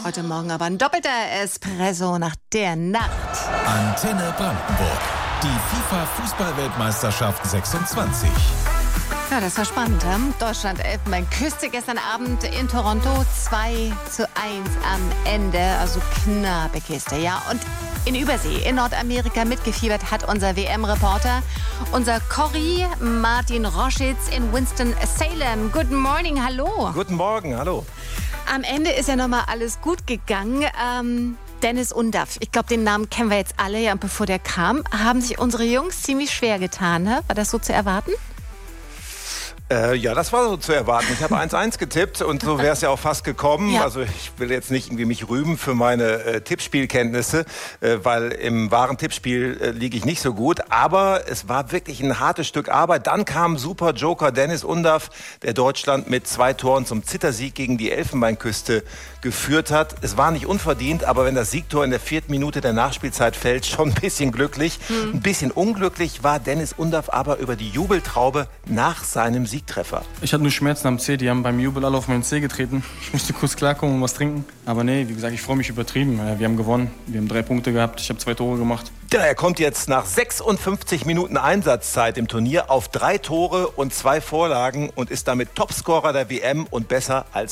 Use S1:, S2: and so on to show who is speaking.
S1: Heute Morgen aber ein doppelter Espresso nach der Nacht.
S2: Antenne Brandenburg. Die FIFA-Fußball-Weltmeisterschaft 26.
S1: Ja, das war spannend. Deutschland Elfenbeinküste gestern Abend in Toronto 2:1 am Ende. Also knappe Kiste, ja. Und in Übersee, in Nordamerika mitgefiebert hat unser WM-Reporter, unser Corrie Martin Roschitz in Winston-Salem. Guten Morning, hallo.
S3: Guten Morgen, hallo.
S1: Am Ende ist ja nochmal alles gut gegangen. Dennis Undaff, ich glaube, den Namen kennen wir jetzt alle. Ja, und bevor der kam, haben sich unsere Jungs ziemlich schwer getan. Ne? War das so zu erwarten?
S3: Ja, das war so zu erwarten. Ich habe 1-1 getippt und so wäre es ja auch fast gekommen.
S1: Ja.
S3: Also ich will jetzt nicht irgendwie mich rühmen für meine Tippspielkenntnisse, weil im wahren Tippspiel liege ich nicht so gut. Aber es war wirklich ein hartes Stück Arbeit. Dann kam super Joker Dennis Undaff, der Deutschland mit 2 Toren zum Zittersieg gegen die Elfenbeinküste geführt hat. Es war nicht unverdient, aber wenn das Siegtor in der 4. Minute der Nachspielzeit fällt, schon ein bisschen glücklich. Ein bisschen unglücklich war Dennis Undaff aber über die Jubeltraube nach seinem Siegtreffer.
S4: Ich hatte nur Schmerzen am Zeh, die haben beim Jubel alle auf meinen Zeh getreten. Ich musste kurz klarkommen und was trinken. Aber nee, wie gesagt, ich freue mich übertrieben. Wir haben gewonnen, wir haben 3 Punkte gehabt, ich habe 2 Tore gemacht.
S3: Ja, er kommt jetzt nach 56 Minuten Einsatzzeit im Turnier auf 3 Tore und 2 Vorlagen und ist damit Topscorer der WM und besser als